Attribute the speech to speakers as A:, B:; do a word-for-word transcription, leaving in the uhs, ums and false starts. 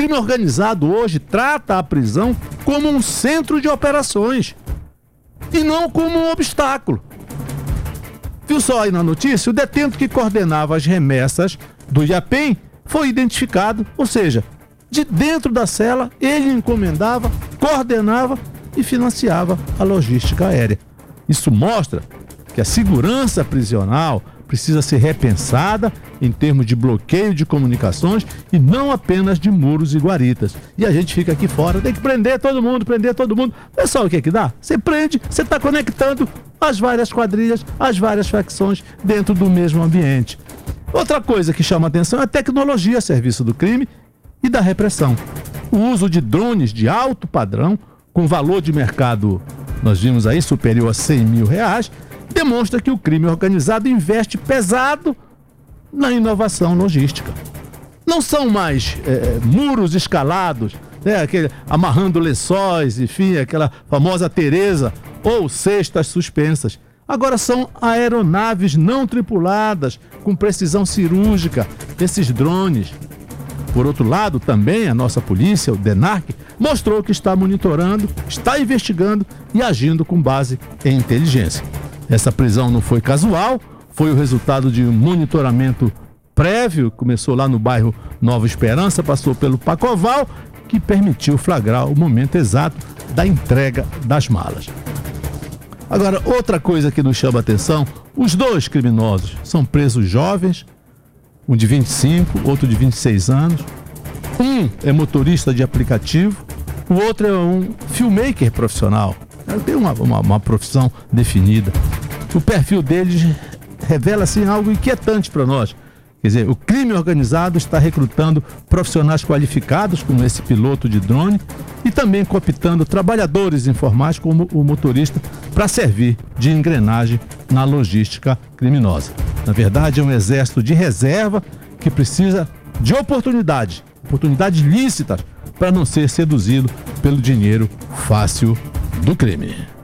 A: crime organizado hoje trata a prisão como um centro de operações e não como um obstáculo. Viu só aí na notícia? O detento que coordenava as remessas do IAPEM foi identificado, ou seja, de dentro da cela ele encomendava, coordenava e financiava a logística aérea. Isso mostra que a segurança prisional precisa ser repensada em termos de bloqueio de comunicações e não apenas de muros e guaritas. E a gente fica aqui fora, tem que prender todo mundo, prender todo mundo. Pessoal, o que é que dá? Você prende, você está conectando as várias quadrilhas, as várias facções dentro do mesmo ambiente. Outra coisa que chama atenção é a tecnologia a serviço do crime e da repressão. O uso de drones de alto padrão, com valor de mercado, nós vimos aí, superior a cem mil reais, demonstra que o crime organizado investe pesado na inovação logística. Não são mais é, muros escalados, né, aquele, amarrando lençóis, enfim, aquela famosa Tereza, ou cestas suspensas. Agora são aeronaves não tripuladas, com precisão cirúrgica, esses drones. Por outro lado, também a nossa polícia, o DENARC, mostrou que está monitorando, está investigando e agindo com base em inteligência. Essa prisão não foi casual, foi o resultado de um monitoramento prévio, começou lá no bairro Nova Esperança, passou pelo Pacoval, que permitiu flagrar o momento exato da entrega das malas. Agora, outra coisa que nos chama a atenção, os dois criminosos são presos jovens, um de vinte e cinco, outro de vinte e seis anos. Um é motorista de aplicativo, o outro é um filmmaker profissional. Tem uma, uma, uma profissão definida. O perfil deles revela assim, algo inquietante para nós. Quer dizer, o crime organizado está recrutando profissionais qualificados, como esse piloto de drone, e também cooptando trabalhadores informais, como o motorista, para servir de engrenagem na logística criminosa. Na verdade, é um exército de reserva que precisa de oportunidade, oportunidades lícitas, para não ser seduzido pelo dinheiro fácil do crime.